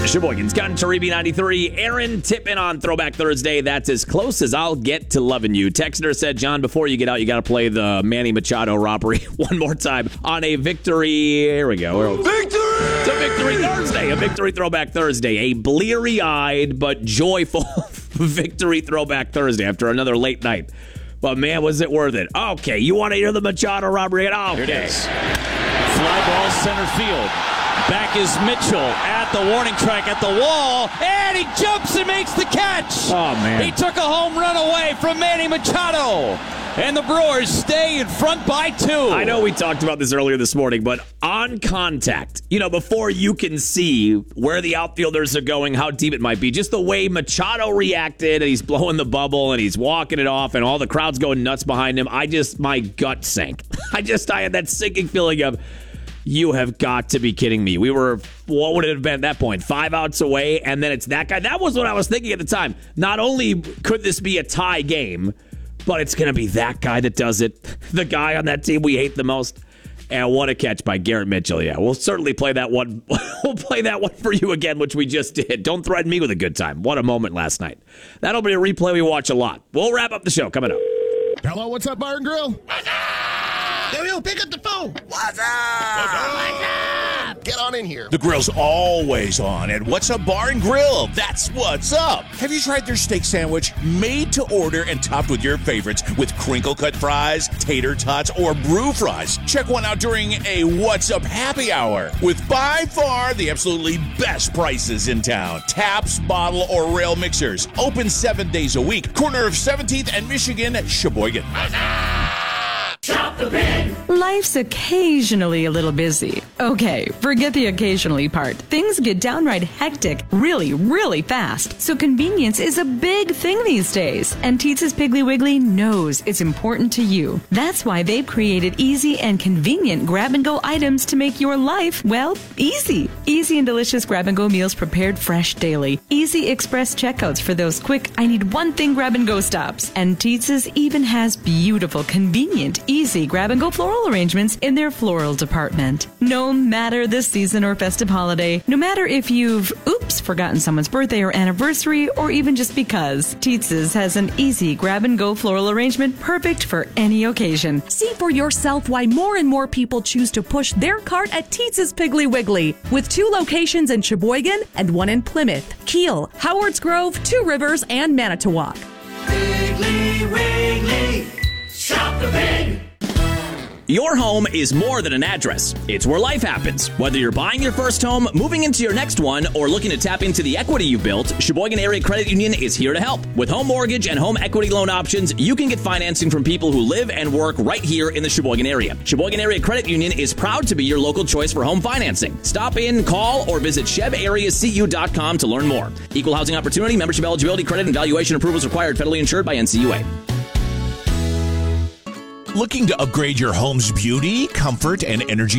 Sheboygan's got Taribi 93. Aaron tipping on Throwback Thursday. That's as close as I'll get to loving you. Texter said, John, before you get out, you got to play the Manny Machado robbery one more time on a victory. Here we go. Victory! It's a Victory Thursday, a Victory Throwback Thursday, a bleary-eyed but joyful Victory Throwback Thursday after another late night. But man, was it worth it? Okay, you want to hear the Machado robbery? Okay. Here it is. Fly ball center field. Back is Mitchell at the warning track at the wall, and he jumps and makes the catch. Oh, man. He took a home run away from Manny Machado, and the Brewers stay in front by 2. I know we talked about this earlier this morning, but on contact, before you can see where the outfielders are going, how deep it might be, just the way Machado reacted, and he's blowing the bubble, and he's walking it off, and all the crowd's going nuts behind him, my gut sank. I had that sinking feeling of, you have got to be kidding me. We were, what would it have been at that point? 5 outs away, and then it's that guy. That was what I was thinking at the time. Not only could this be a tie game, but it's going to be that guy that does it. The guy on that team we hate the most. And what a catch by Garrett Mitchell. Yeah, we'll certainly play that one. We'll play that one for you again, which we just did. Don't threaten me with a good time. What a moment last night. That'll be a replay we watch a lot. We'll wrap up the show coming up. Hello, what's up, Bar and Grill? What's up? Yo, pick up the phone. What's up? What's up? Get on in here. The grill's always on at What's Up Bar and Grill. That's what's up. Have you tried their steak sandwich? Made to order and topped with your favorites with crinkle cut fries, tater tots, or brew fries. Check one out during a What's Up happy hour with by far the absolutely best prices in town. Taps, bottle, or rail mixers. Open 7 days a week. Corner of 17th and Michigan, Sheboygan. Shop the Pig. Life's occasionally a little busy. Okay, forget the occasionally part. Things get downright hectic really, really fast. So convenience is a big thing these days. And Teetz's Piggly Wiggly knows it's important to you. That's why they've created easy and convenient grab-and-go items to make your life, easy. Easy and delicious grab-and-go meals prepared fresh daily. Easy express checkouts for those quick, I need one thing grab-and-go stops. And Teetz's even has beautiful, convenient, easy grab-and-go floral arrangements in their floral department. No matter the season or festive holiday, no matter if you've, forgotten someone's birthday or anniversary, or even just because, Teetz's has an easy grab-and-go floral arrangement perfect for any occasion. See for yourself why more and more people choose to push their cart at Teetz's Piggly Wiggly, with 2 locations in Sheboygan and 1 in Plymouth, Kiel, Howards Grove, 2 Rivers, and Manitowoc. Piggly Wiggly. Shop the Pig. Your home is more than an address. It's where life happens. Whether you're buying your first home, moving into your next one, or looking to tap into the equity you've built, Sheboygan Area Credit Union is here to help. With home mortgage and home equity loan options, you can get financing from people who live and work right here in the Sheboygan area. Sheboygan Area Credit Union is proud to be your local choice for home financing. Stop in, call, or visit shebareacu.com to learn more. Equal housing opportunity, membership eligibility, credit, and valuation approvals required. Federally insured by NCUA. Looking to upgrade your home's beauty, comfort, and energy